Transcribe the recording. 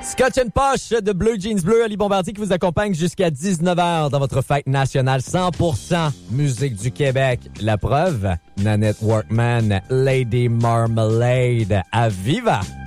Scotch and Posh de Bleu Jeans Bleu, Ali Bombardier qui vous accompagne jusqu'à 19h dans votre fête nationale 100% musique du Québec. La preuve, Nanette Workman, Lady Marmalade, à Viva!